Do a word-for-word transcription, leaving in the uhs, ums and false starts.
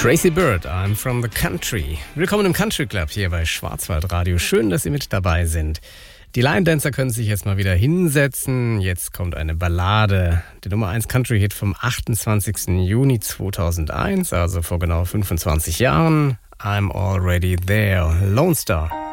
Tracy Bird, I'm from the country. Willkommen im Country Club hier bei Schwarzwaldradio. Schön, dass Sie mit dabei sind. Die Line Dancer können sich jetzt mal wieder hinsetzen. Jetzt kommt eine Ballade. Der Nummer eins Country-Hit vom achtundzwanzigsten Juni zweitausendeins, also vor genau fünfundzwanzig Jahren. I'm already there. Lone Star.